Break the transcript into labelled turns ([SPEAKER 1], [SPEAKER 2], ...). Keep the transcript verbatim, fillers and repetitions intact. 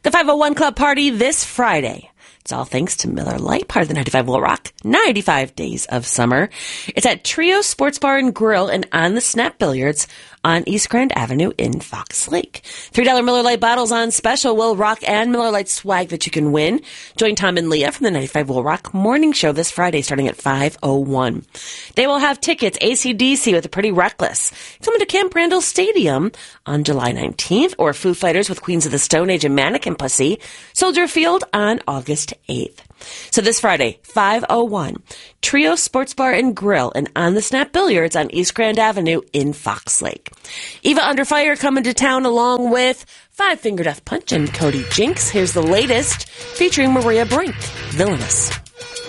[SPEAKER 1] The five oh one Club Party this Friday. It's all thanks to Miller Lite, part of the ninety-five Will Rock ninety-five Days of Summer. It's at Trio Sports Bar and Grill and On the Snap Billiards on East Grand Avenue in Fox Lake. three dollar Miller Lite bottles on special, Will Rock and Miller Lite swag that you can win. Join Tom and Leah from the ninety-five Will Rock morning show this Friday starting at five oh one. They will have tickets, A C D C with the Pretty Reckless, coming to Camp Randall Stadium on July nineteenth, or Foo Fighters with Queens of the Stone Age and Mannequin Pussy, Soldier Field on August eighth. So this Friday, five oh one, Trio Sports Bar and Grill and On the Snap Billiards on East Grand Avenue in Fox Lake. Eva Under Fire coming to town along with Five Finger Death Punch and Cody Jinks. Here's the latest featuring Maria Brink, Villainous.